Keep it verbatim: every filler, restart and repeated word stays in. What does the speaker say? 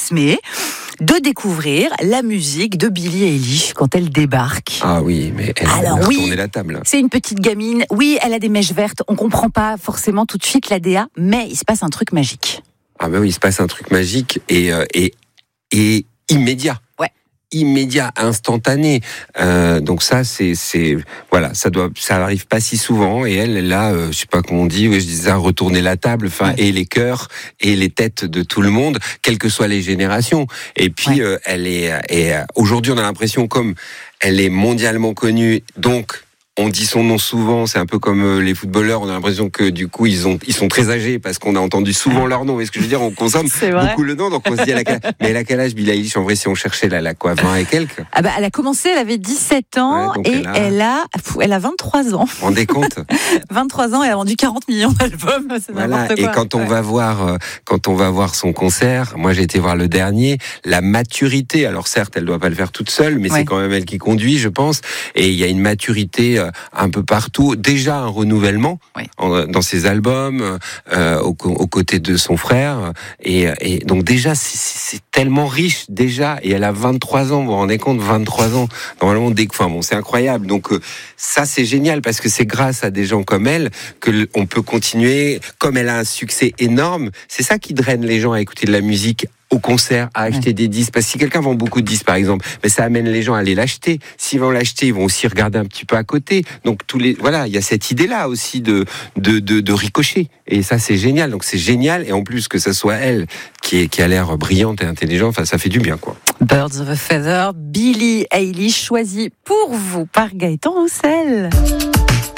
fantasmer, de découvrir la musique de Billie Eilish quand elle débarque. Ah oui, mais elle Alors, a oui, retourné la table. C'est une petite gamine. Oui, elle a des mèches vertes. On comprend pas forcément tout de suite la D A, mais il se passe un truc magique. Ah ben oui, il se passe un truc magique et, euh, et, et immédiat. Ouais. Immédiat, instantané. Euh, donc ça, c'est, c'est, voilà, ça doit, ça arrive pas si souvent. Et elle, elle a, euh, je sais pas comment on dit, je disais, retourner la table, enfin, ouais. et les cœurs et les têtes de tout le monde, quelles que soient les générations. Et puis, ouais. euh, elle est, et euh, aujourd'hui, on a l'impression comme elle est mondialement connue, donc. On dit son nom souvent, c'est un peu comme les footballeurs, on a l'impression que du coup ils ont ils sont très âgés parce qu'on a entendu souvent leur nom. Et ce que je veux dire, on consomme beaucoup le nom, donc on se dit à la mais elle a quel âge Billie Eilish en vrai si on cherchait là, elle a quoi, vingt et quelques. Ah bah elle a commencé, elle avait dix-sept ans ouais, et elle a... elle a elle a vingt-trois ans. Vous vous rendez compte vingt-trois ans et elle a vendu quarante millions d'albums, c'est voilà. n'importe quoi. Et quand on ouais. va voir quand on va voir son concert, moi j'ai été voir le dernier, la maturité, alors certes, elle doit pas le faire toute seule, mais ouais. c'est quand même elle qui conduit, je pense, et il y a une maturité un peu partout, déjà un renouvellement oui. en, dans ses albums, euh, aux, aux côtés de son frère, et, et donc déjà c'est, c'est tellement riche déjà, et elle a vingt-trois ans, vous vous rendez compte, vingt-trois ans, normalement, dès que, enfin bon, c'est incroyable, donc euh, ça c'est génial, parce que c'est grâce à des gens comme elle que on peut continuer, comme elle a un succès énorme, c'est ça qui draine les gens à écouter de la musique au concert, à acheter ouais. des disques. Parce que si quelqu'un vend beaucoup de disques, par exemple, mais ça amène les gens à aller l'acheter. S'ils vont l'acheter, ils vont aussi regarder un petit peu à côté. Donc tous les, voilà, il y a cette idée-là aussi de de de, de ricocher. Et ça, c'est génial. Donc c'est génial. Et en plus que ça soit elle qui est, qui a l'air brillante et intelligente, enfin, ça fait du bien, quoi. Birds of a Feather, Billie Eilish, choisi pour vous par Gaëtan Roussel.